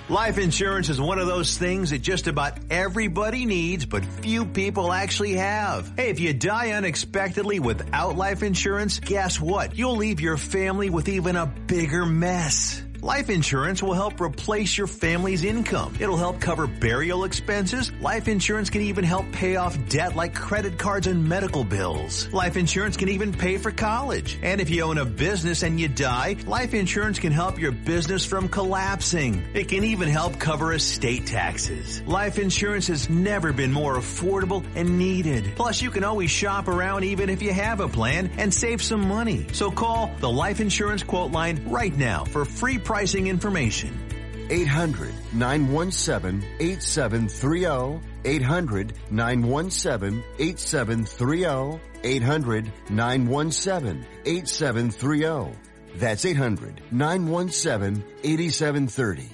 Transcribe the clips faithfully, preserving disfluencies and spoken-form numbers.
Life insurance is one of those things that just about everybody needs, but few people actually have. Hey, if you die unexpectedly without life insurance, guess what? You'll leave your family with even a bigger mess. Life insurance will help replace your family's income. It'll help cover burial expenses. Life insurance can even help pay off debt like credit cards and medical bills. Life insurance can even pay for college. And if you own a business and you die, life insurance can help your business from collapsing. It can even help cover estate taxes. Life insurance has never been more affordable and needed. Plus, you can always shop around even if you have a plan and save some money. So call the Life Insurance Quote Line right now for free pricing information. eight hundred, nine one seven, eight seven three zero. eight hundred, nine one seven, eight seven three zero. eight hundred, nine one seven, eight seven three zero. That's eight hundred, nine one seven, eight seven three zero.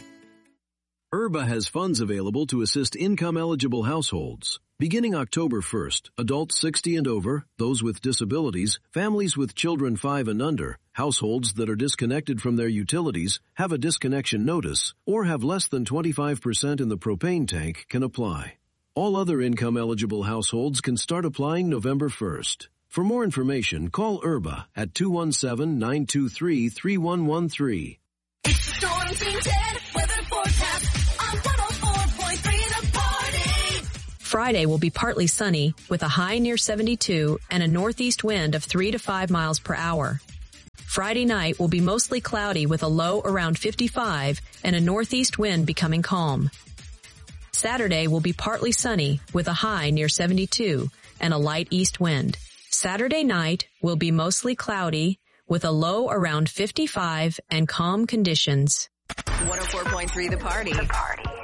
IRBA has funds available to assist income-eligible households. Beginning October first, adults sixty and over, those with disabilities, families with children five and under, households that are disconnected from their utilities, have a disconnection notice, or have less than twenty-five percent in the propane tank can apply. All other income-eligible households can start applying November first. For more information, call IRBA at two one seven, nine two three, three one one three. It's the Storm Team ten weather forecast on one oh four point three The Party. Friday will be partly sunny with a high near seventy-two and a northeast wind of three to five miles per hour. Friday night will be mostly cloudy with a low around fifty-five and a northeast wind becoming calm. Saturday will be partly sunny with a high near seventy-two and a light east wind. Saturday night will be mostly cloudy with a low around fifty-five and calm conditions. one oh four point three The Party. The Party.